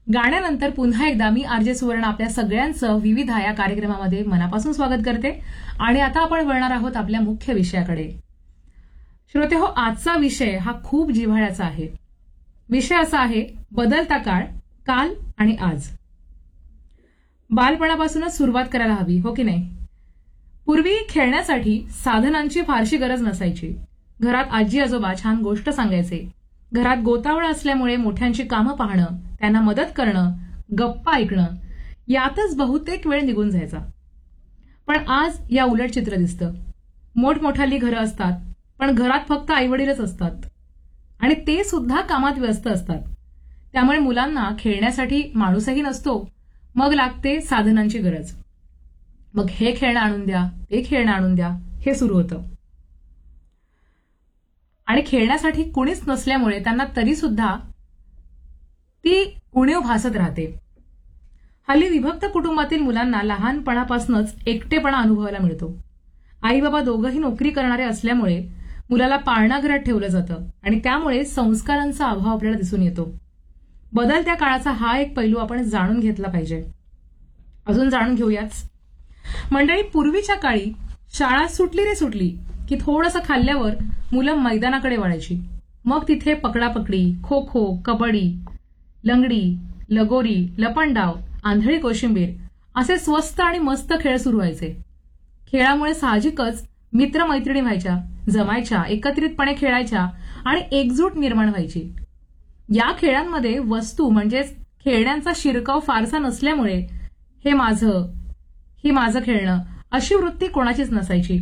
गाण्यानंतर पुन्हा एकदा मी आरजे सुवर्ण आपल्या सगळ्यांचं विविधा या कार्यक्रमामध्ये मनापासून स्वागत करते आणि आता आपण वळणार आहोत आपल्या मुख्य विषयाकडे. श्रोते हो, आजचा विषय हा खूप जिव्हाळ्याचा आहे. विषय असा आहे बदलता काळ, काल आणि आज. बालपणापासूनच सुरुवात करायला हवी, हो की नाही? पूर्वी खेळण्यासाठी साधनांची फारशी गरज नसायची. घरात आजी आजोबा छान गोष्ट सांगायचे. घरात गोतावळा असल्यामुळे मोठ्यांची कामं पाहणं, त्यांना मदत करणं, गप्पा ऐकणं यातच बहुतेक वेळ निघून जायचा. पण आज या उलट चित्र दिसतं. मोठमोठाली घरं असतात, पण घरात फक्त आईवडीलच असतात आणि ते सुद्धा कामात व्यस्त असतात. त्यामुळे मुलांना खेळण्यासाठी माणूसही नसतो. मग लागते साधनांची गरज. मग हे खेळणं आणून द्या, ते खेळणं आणून द्या, हे सुरू होतं. आणि खेळण्यासाठी कुणीच नसल्यामुळे त्यांना तरी सुद्धा ती उणीव भासत राहते. हल्ली विभक्त कुटुंबातील मुलांना लहानपणापासूनच एकटेपणा अनुभवायला मिळतो. आई बाबा दोघंही नोकरी करणारे असल्यामुळे मुलाला पाळणाघरात ठेवलं जातं आणि त्यामुळे संस्कारांचा अभाव आपल्याला दिसून येतो. बदलत्या काळाचा हा एक पैलू आपण जाणून घेतला पाहिजे. अजून जाणून घेऊयाच. मंडळी, पूर्वीच्या काळी शाळा सुटली रे सुटली की थोडंसं खाल्ल्यावर मुलं मैदानाकडे वळायची. मग तिथे पकडापकडी, खो खो, कबड्डी, लंगडी, लगोरी, लपंडाव, आंधळी कोशिंबीर असे स्वस्त आणि मस्त खेळ सुरू व्हायचे. खेळामुळे साहजिकच मित्रमैत्रिणी व्हायच्या, जमायच्या, एकत्रितपणे खेळायच्या आणि एकजूट निर्माण व्हायची. या खेळांमध्ये वस्तू म्हणजेच खेळण्यांचा शिरकाव फारसा नसल्यामुळे हे माझं खेळणं अशी वृत्ती कोणाचीच नसायची.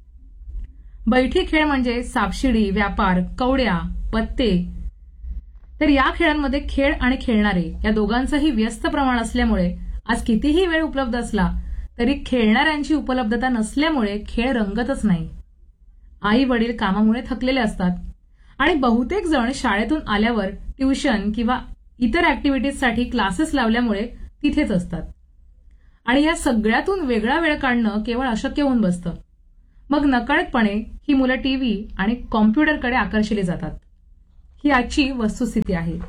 बैठी खेळ म्हणजे सापशिडी, व्यापार, कवड्या, पत्ते. तर या खेळांमध्ये खेळ आणि खेळणारे या दोघांचंही व्यस्त प्रमाण असल्यामुळे आज कितीही वेळ उपलब्ध असला तरी खेळणाऱ्यांची उपलब्धता नसल्यामुळे खेळ रंगतच नाही. आई वडील कामामुळे थकलेले असतात आणि बहुतेक जण शाळेतून आल्यावर ट्युशन किंवा इतर ऍक्टिव्हिटीजसाठी क्लासेस लावल्यामुळे तिथेच असतात. आणि या सगळ्यातून वेगळा वेळ काढणं केवळ अशक्य होऊन बसतं. मग नकळतपणे ही मुलं टीव्ही आणि कॉम्प्युटरकडे आकर्षिली जातात. ही आजची वस्तुस्थिती आहे.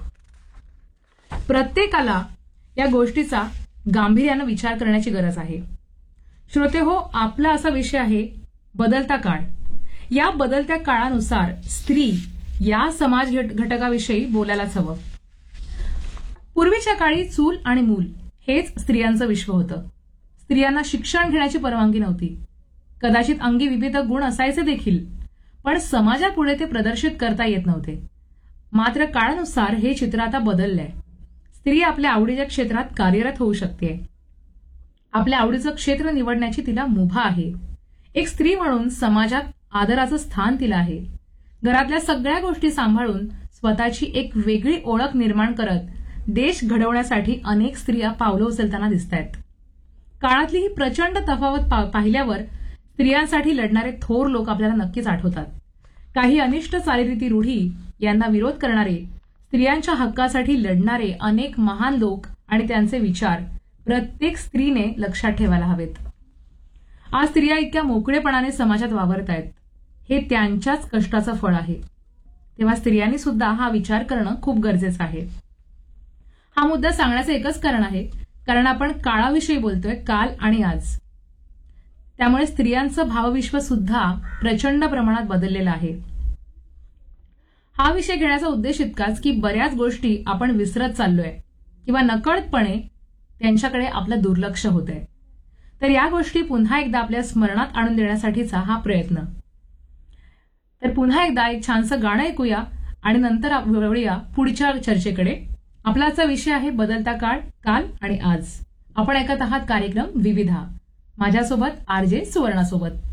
प्रत्येकाला या गोष्टीचा गांभीर्यानं विचार करण्याची गरज आहे. श्रोते हो, आपला असा विषय आहे बदलता काळ. या बदलत्या काळानुसार स्त्री या समाज घटकाविषयी बोलायलाच हवं. पूर्वीच्या काळी चूल आणि मूल हेच स्त्रियांचं विश्व होतं. स्त्रियांना शिक्षण घेण्याची परवानगी नव्हती. कदाचित अंगी विविध गुण असायचे देखील, पण समाजापुढे ते प्रदर्शित करता येत नव्हते. मात्र काळानुसार हे चित्र आता बदललंय. स्त्री आपल्या आवडीच्या क्षेत्रात कार्यरत होऊ शकते. आपल्या आवडीचं क्षेत्र निवडण्याची तिला मुभा आहे. एक स्त्री म्हणून समाजात आदराचं स्थान तिला आहे. घरातल्या सगळ्या गोष्टी सांभाळून स्वतःची एक वेगळी ओळख निर्माण करत देश घडवण्यासाठी अनेक स्त्रिया पावलं उचलताना दिसतायत. काळातली ही प्रचंड तफावत पाहिल्यावर स्त्रियांसाठी लढणारे थोर लोक आपल्याला नक्कीच आठवतात. काही अनिष्ट चालीरीती रूढी यांना विरोध करणारे, स्त्रियांच्या हक्कासाठी लढणारे अनेक महान लोक आणि त्यांचे विचार प्रत्येक स्त्रीने लक्षात ठेवायला हवेत. आज स्त्रिया इतक्या मोकळेपणाने समाजात वावरतायत हे त्यांच्याच कष्टाचं फळ आहे. तेव्हा स्त्रियांनी सुद्धा हा विचार करणं खूप गरजेचं आहे. हा मुद्दा सांगण्याचं एकच कारण आहे, कारण आपण काळाविषयी बोलतोय, काल आणि आज. त्यामुळे स्त्रियांचं भावविश्व सुद्धा प्रचंड प्रमाणात बदललेलं आहे. हा विषय घेण्याचा उद्देश इतकाच की बऱ्याच गोष्टी आपण विसरत चाललोय किंवा नकळतपणे त्यांच्याकडे आपलं दुर्लक्ष होतंय. तर या गोष्टी पुन्हा एकदा आपल्या स्मरणात आणून देण्यासाठीचा हा प्रयत्न. तर पुन्हा एकदा एक छानसं गाणं ऐकूया आणि नंतर वळूया पुढच्या चर्चेकडे. आपला आजचा विषय आहे बदलता काळ, काल आणि आज. आपण ऐकत आहात कार्यक्रम विविधा. माझ्यासोबत आरजे सुवर्णासोबत.